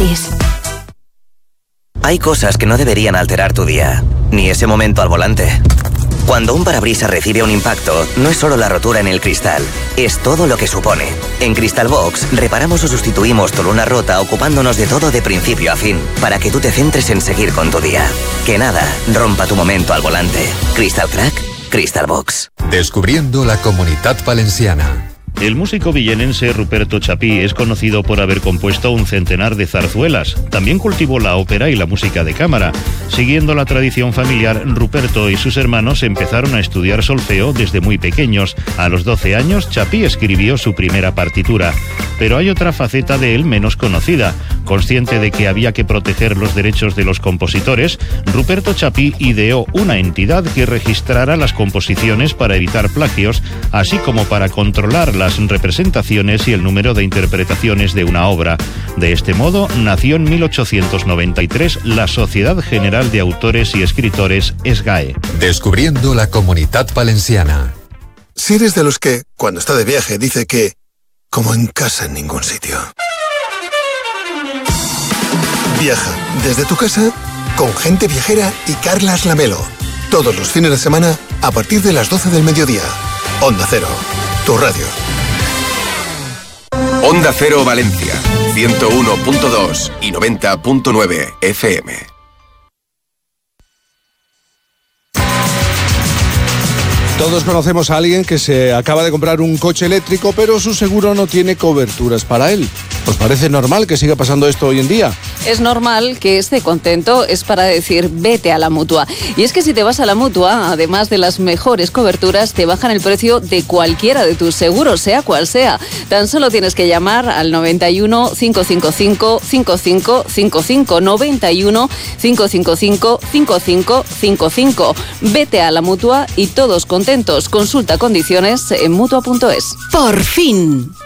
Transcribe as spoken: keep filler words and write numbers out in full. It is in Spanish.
gratis. Hay cosas que no deberían alterar tu día, ni ese momento al volante. Cuando un parabrisas recibe un impacto, no es solo la rotura en el cristal, es todo lo que supone. En Cristalbox reparamos o sustituimos tu luna rota ocupándonos de todo de principio a fin, para que tú te centres en seguir con tu día. Que nada rompa tu momento al volante. Crystal Crack, Cristalbox. Descubriendo la Comunitat Valenciana. El músico villenense Ruperto Chapí es conocido por haber compuesto un centenar de zarzuelas. También cultivó la ópera y la música de cámara. Siguiendo la tradición familiar, Ruperto y sus hermanos empezaron a estudiar solfeo desde muy pequeños. A los doce años, Chapí escribió su primera partitura. Pero hay otra faceta de él menos conocida. Consciente de que había que proteger los derechos de los compositores, Ruperto Chapí ideó una entidad que registrara las composiciones para evitar plagios, así como para controlar las representaciones y el número de interpretaciones de una obra. De este modo, nació en mil ochocientos noventa y tres la Sociedad General de Autores y Escritores, SGAE. Descubriendo la Comunitat Valenciana. Si eres de los que, cuando está de viaje, dice que como en casa en ningún sitio. Viaja desde tu casa con Gente Viajera y Carlas Lamelo. Todos los fines de semana a partir de las doce del mediodía. Onda Cero, tu radio. Onda Cero Valencia, ciento uno punto dos y noventa punto nueve F M. Todos conocemos a alguien que se acaba de comprar un coche eléctrico, pero su seguro no tiene coberturas para él. ¿Os parece normal que siga pasando esto hoy en día? Es normal que esté contento, es para decir vete a la Mutua. Y es que si te vas a la Mutua, además de las mejores coberturas, te bajan el precio de cualquiera de tus seguros, sea cual sea. Tan solo tienes que llamar al noventa y uno, cinco cinco cinco, cinco cinco cinco cinco, noventa y uno, cinco cinco cinco, cinco cinco cinco cinco. Vete a la Mutua y todos contentos. Consulta condiciones en mutua punto es. Por fin.